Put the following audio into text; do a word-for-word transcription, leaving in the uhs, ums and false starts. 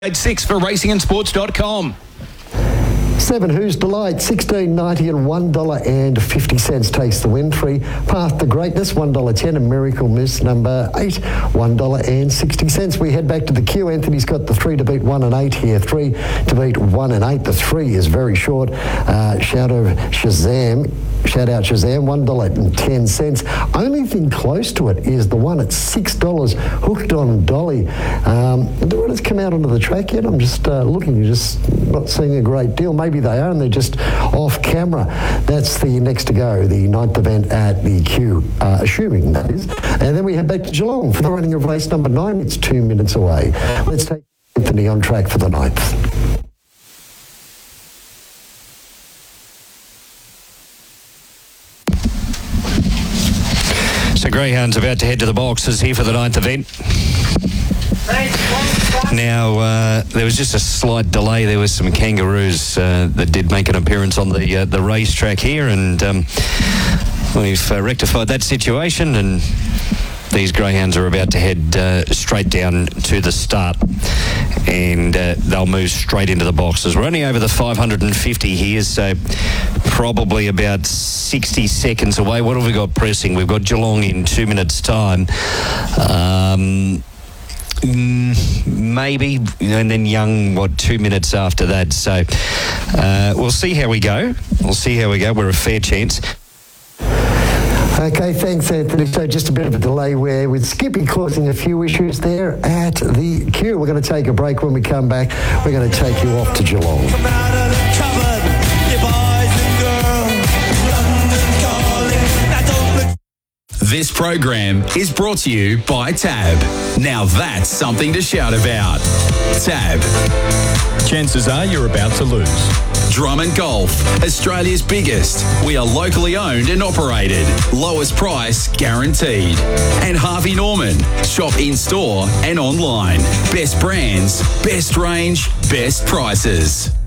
six for racing and sports dot com. Seven Who's Delight, sixteen ninety and one dollar and fifty cents takes the win. Three Path to Greatness, one dollar ten, and Miracle Miss number eight, one dollar and sixty cents. We head back to the queue. Anthony's got the three to beat one and eight here. Three to beat one and eight. The three is very short. Uh, shout out Shazam. Shout out Shazam, one dollar and ten cents. Only thing close to it is the one at six dollars, Hooked on Dolly. Um, the one that's come out onto the track yet? I'm just uh, looking, you're just not seeing a great deal. Maybe they are and they're just off camera. That's the next to go, the ninth event at the queue, uh, assuming that is. And then we head back to Geelong for the running of race number nine. It's two minutes away. Let's take Anthony on track for the ninth. So Greyhound's about to head to the boxes here for the ninth event. Now, uh, there was just a slight delay. There was some kangaroos uh, that did make an appearance on the uh, the racetrack here, and um, we've uh, rectified that situation, and these greyhounds are about to head uh, straight down to the start, and uh, they'll move straight into the boxes. We're only over the five hundred fifty here, so probably about sixty seconds away. What have we got pressing? We've got Geelong in two minutes' time. Um... Mm, maybe, and then Young, what, two minutes after that. So uh, we'll see how we go. We'll see how we go. We're a fair chance. Okay, thanks, Anthony. So just a bit of a delay where with Skippy causing a few issues there at the queue. We're going to take a break. When we come back, we're going to take you off to Geelong. This program is brought to you by Tab. Now that's something to shout about. Tab. Chances are you're about to lose. Drummond Golf, Australia's biggest. We are locally owned and operated. Lowest price guaranteed. And Harvey Norman. Shop in store and online. Best brands, best range, best prices.